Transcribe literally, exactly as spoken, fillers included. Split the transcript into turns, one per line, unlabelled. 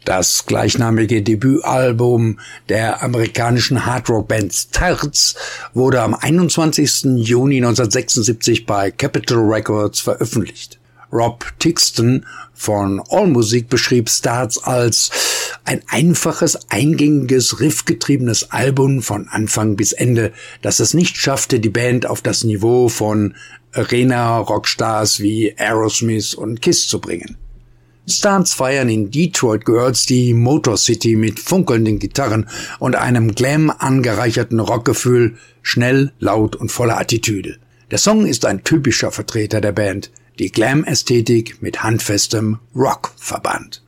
Das gleichnamige Debütalbum der amerikanischen Hardrock-Band Starz wurde am einundzwanzigsten Juni neunzehnhundertsechsundsiebzig bei Capitol Records veröffentlicht. Rob Tixton von AllMusic beschrieb Starz als ein einfaches, eingängiges, riffgetriebenes Album von Anfang bis Ende, das es nicht schaffte, die Band auf das Niveau von Arena-Rockstars wie Aerosmith und Kiss zu bringen. Starz feiern in Detroit Girls die Motor City mit funkelnden Gitarren und einem Glam angereicherten Rockgefühl, schnell, laut und voller Attitüde. Der Song ist ein typischer Vertreter der Band, die Glam-Ästhetik mit handfestem Rock verband.